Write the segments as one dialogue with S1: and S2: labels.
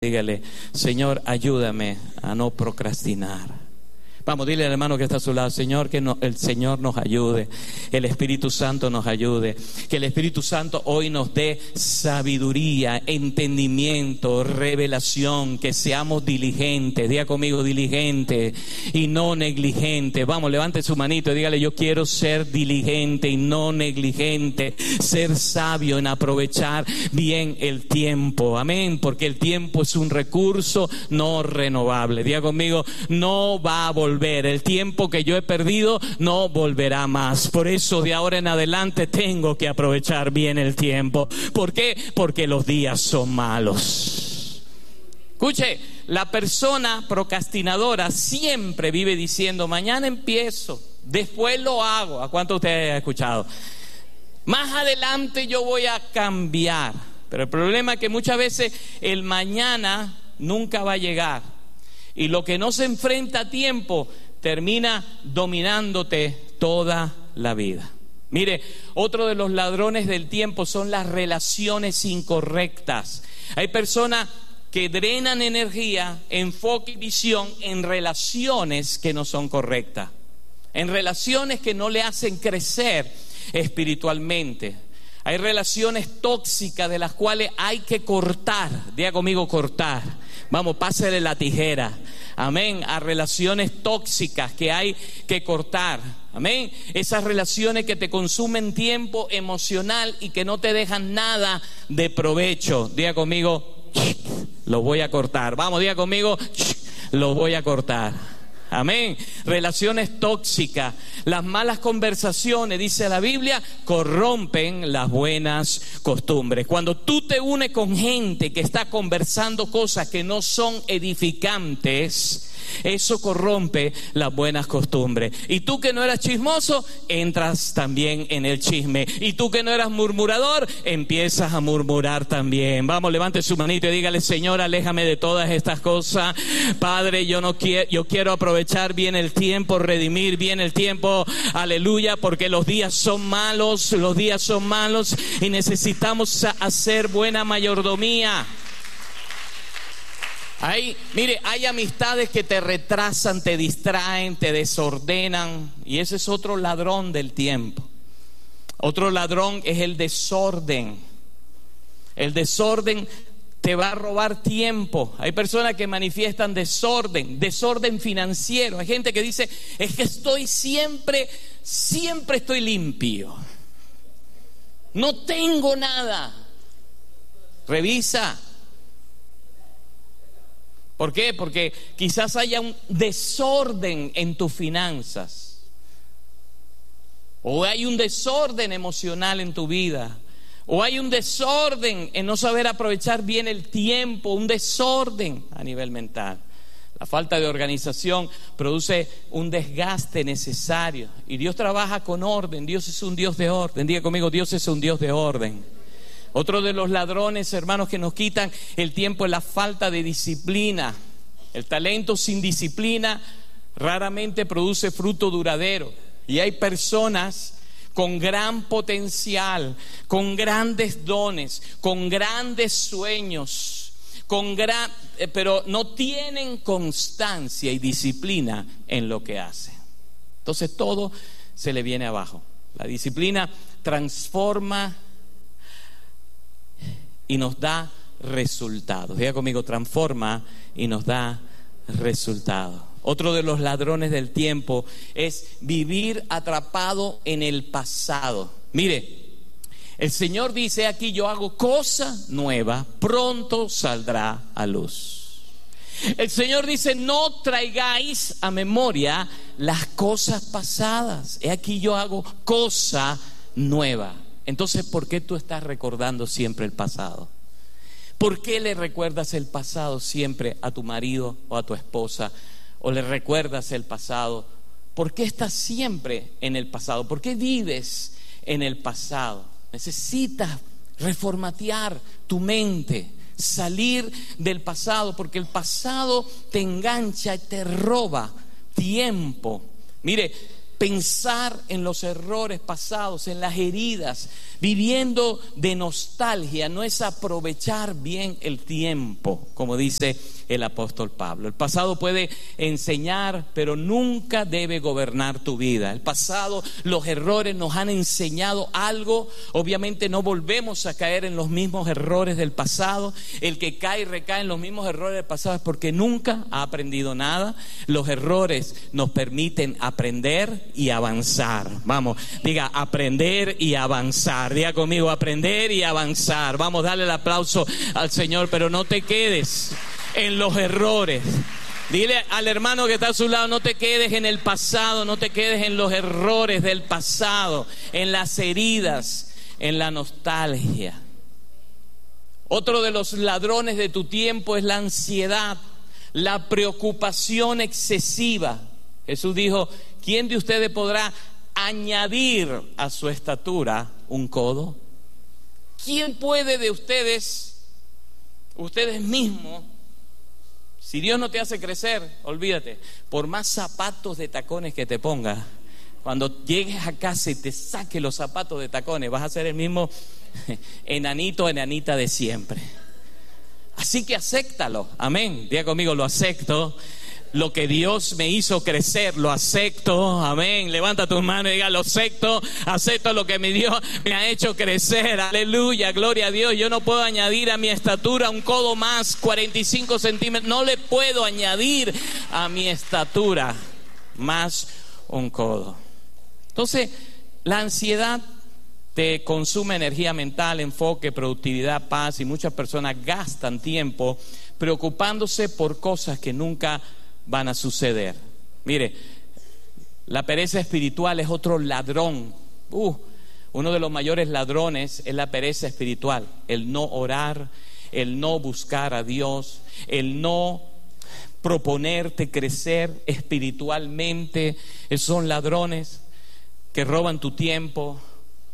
S1: Dígale: Señor, ayúdame a no procrastinar. Vamos, dile al hermano que está a su lado: Señor, el Señor nos ayude, el Espíritu Santo nos ayude, que el Espíritu Santo hoy nos dé sabiduría, entendimiento, revelación, que seamos diligentes. Diga conmigo: diligente y no negligente. Vamos, levante su manito y dígale: yo quiero ser diligente y no negligente, ser sabio en aprovechar bien el tiempo. Amén, porque el tiempo es un recurso no renovable. Diga conmigo: no va a volver. El tiempo que yo he perdido no volverá más. Por eso de ahora en adelante tengo que aprovechar bien el tiempo. ¿Por qué? Porque los días son malos. Escuche, la persona procrastinadora siempre vive diciendo: mañana empiezo, después lo hago. ¿A cuánto ustedes han escuchado? Más adelante yo voy a cambiar. Pero el problema es que muchas veces el mañana nunca va a llegar. Y lo que no se enfrenta a tiempo termina dominándote toda la vida. Mire, otro de los ladrones del tiempo son las relaciones incorrectas. Hay personas que drenan energía, enfoque y visión en relaciones que no son correctas, en relaciones que no le hacen crecer espiritualmente. Hay relaciones tóxicas de las cuales hay que cortar. Diga conmigo: cortar. Vamos, pásale la tijera. Amén. A relaciones tóxicas que hay que cortar. Amén. Esas relaciones que te consumen tiempo emocional y que no te dejan nada de provecho. Diga conmigo: lo voy a cortar. Vamos, diga conmigo: lo voy a cortar. Amén. Relaciones tóxicas, las malas conversaciones, dice la Biblia, corrompen las buenas costumbres. Cuando tú te unes con gente que está conversando cosas que no son edificantes, eso corrompe las buenas costumbres. Y tú que no eras chismoso, entras también en el chisme. Y tú que no eras murmurador, empiezas a murmurar también. Vamos, levante su manito y dígale: Señor, aléjame de todas estas cosas. Padre, yo quiero aprovechar bien el tiempo, redimir bien el tiempo. Aleluya, porque los días son malos, y necesitamos hacer buena mayordomía. Hay amistades que te retrasan, te distraen, te desordenan, y ese es otro ladrón del tiempo. Otro ladrón es el desorden. El desorden te va a robar tiempo. Hay personas que manifiestan desorden financiero. Hay gente que dice: es que estoy siempre estoy limpio, no tengo nada. Revisa. ¿Por qué? Porque quizás haya un desorden en tus finanzas, o hay un desorden emocional en tu vida, o hay un desorden en no saber aprovechar bien el tiempo, un desorden a nivel mental. La falta de organización produce un desgaste necesario, y Dios trabaja con orden. Dios es un Dios de orden. Diga conmigo: Dios es un Dios de orden. Otro de los ladrones, hermanos, que nos quitan el tiempo es la falta de disciplina. El talento sin disciplina raramente produce fruto duradero. Y hay personas con gran potencial, con grandes dones, con grandes sueños, pero no tienen constancia y disciplina en lo que hacen. Entonces todo se le viene abajo. La disciplina transforma y nos da resultados. Diga conmigo: transforma y nos da resultados. Otro de los ladrones del tiempo es vivir atrapado en el pasado. Mire, el Señor dice aquí: yo hago cosa nueva, pronto saldrá a luz. El Señor dice: no traigáis a memoria las cosas pasadas. He aquí yo hago cosa nueva. Entonces, ¿por qué tú estás recordando siempre el pasado? ¿Por qué le recuerdas el pasado siempre a tu marido o a tu esposa? ¿O le recuerdas el pasado? ¿Por qué estás siempre en el pasado? ¿Por qué vives en el pasado? Necesitas reformatear tu mente, salir del pasado, porque el pasado te engancha y te roba tiempo. Mire, pensar en los errores pasados, en las heridas, viviendo de nostalgia, no es aprovechar bien el tiempo, como dice el apóstol Pablo. El pasado puede enseñar, pero nunca debe gobernar tu vida. El pasado, los errores nos han enseñado algo. Obviamente no volvemos a caer en los mismos errores del pasado. El que cae y recae en los mismos errores del pasado es porque nunca ha aprendido nada. Los errores nos permiten aprender y avanzar. Vamos, diga aprender y avanzar. Diga conmigo, aprender y avanzar. Vamos, dale el aplauso al Señor, pero no te quedes en los errores. Dile al hermano que está a su lado, no te quedes en el pasado, no te quedes en los errores del pasado, en las heridas, en la nostalgia. Otro de los ladrones de tu tiempo es la ansiedad, la preocupación excesiva. Jesús dijo, ¿quién de ustedes podrá añadir a su estatura un codo? ¿Quién puede de ustedes mismos? Si Dios no te hace crecer, olvídate, por más zapatos de tacones que te pongas, cuando llegues a casa y te saques los zapatos de tacones, vas a ser el mismo enanito, enanita de siempre. Así que acéptalo, amén. Diga conmigo, lo acepto. Lo que Dios me hizo crecer, lo acepto, amén. Levanta tus manos y diga, lo acepto lo que mi Dios me ha hecho crecer, aleluya, gloria a Dios. Yo no puedo añadir a mi estatura un codo más, 45 centímetros, no le puedo añadir a mi estatura más un codo. Entonces, la ansiedad te consume energía mental, enfoque, productividad, paz, y muchas personas gastan tiempo preocupándose por cosas que nunca van a suceder. Mire, la pereza espiritual es otro ladrón. Uno de los mayores ladrones es la pereza espiritual. El no orar, el no buscar a Dios, el no proponerte crecer espiritualmente. Esos son ladrones que roban tu tiempo,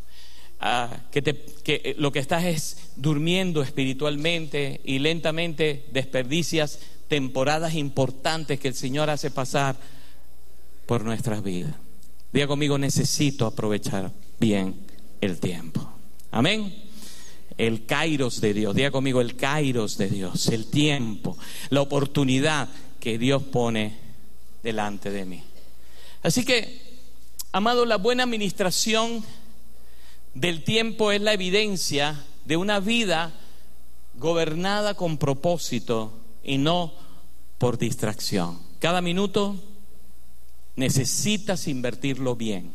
S1: que lo que estás es durmiendo espiritualmente y lentamente desperdicias temporadas importantes que el Señor hace pasar por nuestras vidas. Diga conmigo, necesito aprovechar bien el tiempo. Amén. El kairos de Dios. Diga conmigo, el kairos de Dios. El tiempo, la oportunidad que Dios pone delante de mí. Así que, amado, la buena administración del tiempo es la evidencia de una vida gobernada con propósito y no por distracción. Cada minuto necesitas invertirlo bien.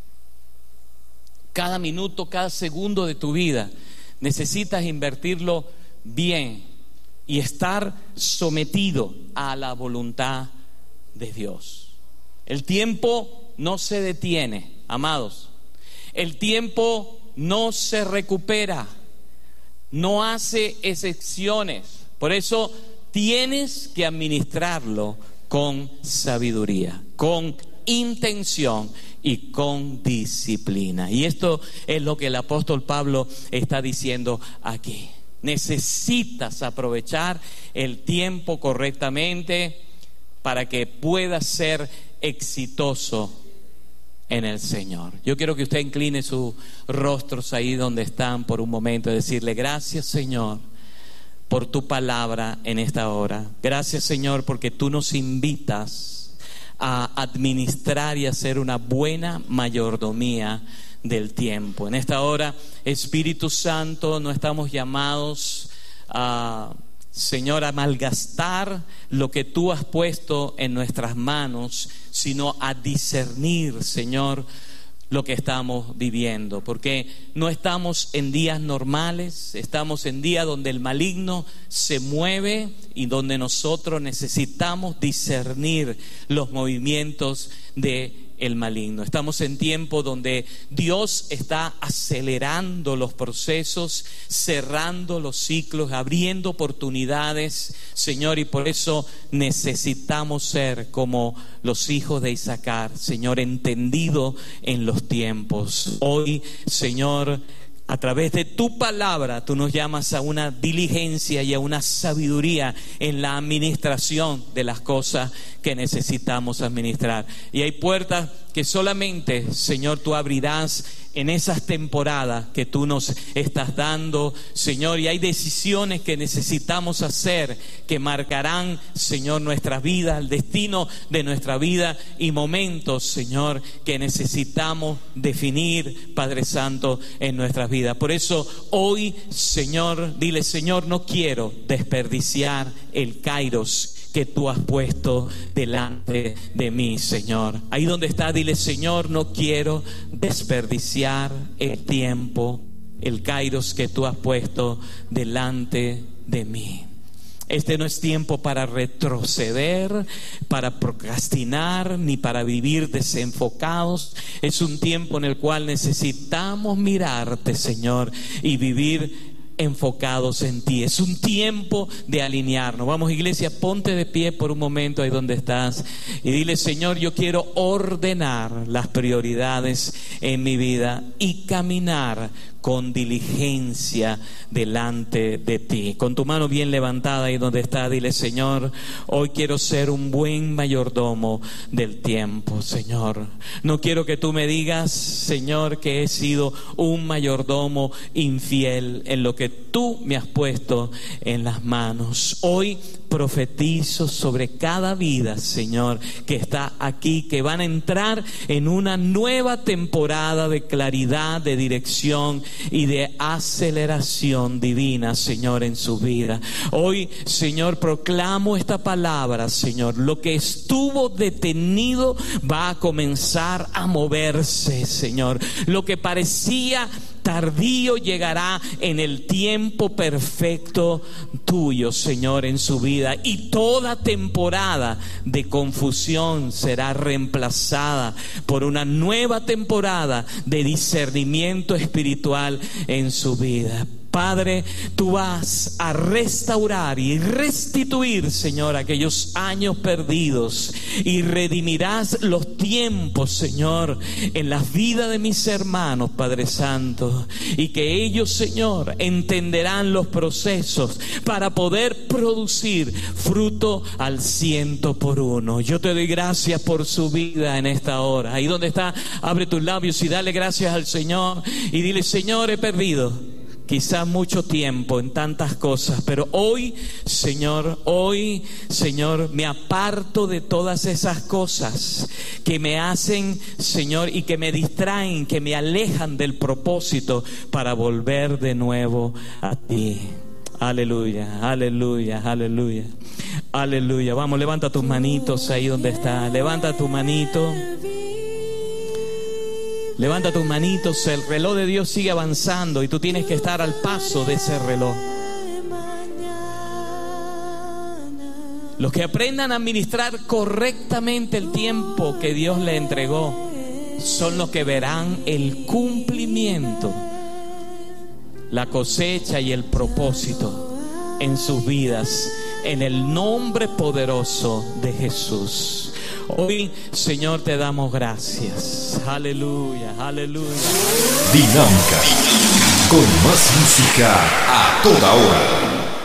S1: Cada minuto, cada segundo de tu vida necesitas invertirlo bien y estar sometido a la voluntad de Dios. El tiempo no se detiene, amados. El tiempo no se recupera, no hace excepciones. Por eso tienes que administrarlo con sabiduría, con intención y con disciplina. Y esto es lo que el apóstol Pablo está diciendo aquí. Necesitas aprovechar el tiempo correctamente para que puedas ser exitoso en el Señor. Yo quiero que usted incline sus rostros ahí donde están por un momento y decirle, gracias, Señor, por tu palabra en esta hora. Gracias, Señor, porque tú nos invitas a administrar y hacer una buena mayordomía del tiempo. En esta hora, Espíritu Santo, no estamos llamados a, Señor, a malgastar lo que tú has puesto en nuestras manos, sino a discernir, Señor, lo que estamos viviendo, porque no estamos en días normales, estamos en días donde el maligno se mueve y donde nosotros necesitamos discernir los movimientos de el maligno. Estamos en tiempo donde Dios está acelerando los procesos, cerrando los ciclos, abriendo oportunidades, Señor, y por eso necesitamos ser como los hijos de Isaacar, Señor, entendido en los tiempos. Hoy, Señor, a través de tu palabra, tú nos llamas a una diligencia y a una sabiduría en la administración de las cosas que necesitamos administrar. Y hay puertas que solamente, Señor, tú abrirás en esas temporadas que tú nos estás dando, Señor, y hay decisiones que necesitamos hacer que marcarán, Señor, nuestra vida, el destino de nuestra vida, y momentos, Señor, que necesitamos definir, Padre Santo, en nuestras vidas. Por eso hoy, Señor, dile: Señor, no quiero desperdiciar el Kairos que tú has puesto delante de mí, Señor. Ahí donde está, dile: Señor, no quiero desperdiciar el tiempo, el Kairos que tú has puesto delante de mí. Este no es tiempo para retroceder, para procrastinar, ni para vivir desenfocados. Es un tiempo en el cual necesitamos mirarte, Señor, y vivir enfocados en ti. Es un tiempo de alinearnos. Vamos, iglesia, ponte de pie por un momento ahí donde estás y dile: Señor, yo quiero ordenar las prioridades en mi vida y caminar con diligencia delante de ti. Con tu mano bien levantada ahí donde está, dile: Señor, hoy quiero ser un buen mayordomo del tiempo, Señor. No quiero que tú me digas, Señor, que he sido un mayordomo infiel en lo que tú me has puesto en las manos. Hoy profetizo sobre cada vida, Señor, que está aquí, que van a entrar en una nueva temporada de claridad, de dirección y de aceleración divina, Señor, en su vida. Hoy, Señor, proclamo esta palabra, Señor: lo que estuvo detenido va a comenzar a moverse, Señor. Lo que parecía tardío llegará en el tiempo perfecto tuyo, Señor, en su vida. Y toda temporada de confusión será reemplazada por una nueva temporada de discernimiento espiritual en su vida. Padre, tú vas a restaurar y restituir, Señor, aquellos años perdidos, y redimirás los tiempos, Señor, en la vida de mis hermanos, Padre Santo, y que ellos, Señor, entenderán los procesos para poder producir fruto al 100%. Yo te doy gracias por su vida en esta hora. Ahí donde está, abre tus labios y dale gracias al Señor y dile: Señor, he perdido quizás mucho tiempo en tantas cosas, pero hoy, Señor, me aparto de todas esas cosas que me hacen, Señor, y que me distraen, que me alejan del propósito, para volver de nuevo a ti. Aleluya, aleluya, aleluya, aleluya. Vamos, levanta tus manitos ahí donde está. Levanta tu manito. Levanta tus manitos. El reloj de Dios sigue avanzando y tú tienes que estar al paso de ese reloj. Los que aprendan a administrar correctamente el tiempo que Dios le entregó son los que verán el cumplimiento, la cosecha y el propósito en sus vidas, en el nombre poderoso de Jesús. Hoy, Señor, te damos gracias. Aleluya, aleluya.
S2: Dinámica, con más música a toda hora.